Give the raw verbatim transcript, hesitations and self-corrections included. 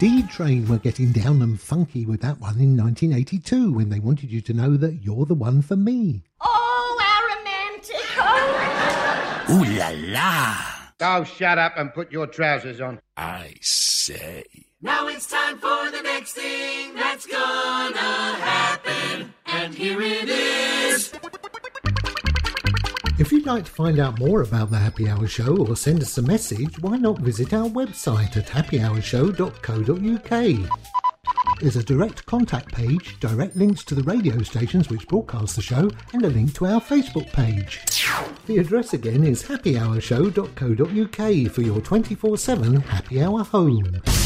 D-Train were getting down and funky with that one in nineteen eighty-two when they wanted you to know that you're the one for me. Oh, how romantic! Ooh la la! Oh, shut up and put your trousers on. I say. Now it's time for the next thing that's gonna happen. And here it is. If you'd like to find out more about the Happy Hour Show or send us a message, why not visit our website at happy hour show dot co dot uk. There's a direct contact page, direct links to the radio stations which broadcast the show, and a link to our Facebook page. The address again is happy hour show dot co dot uk for your twenty-four seven Happy Hour home.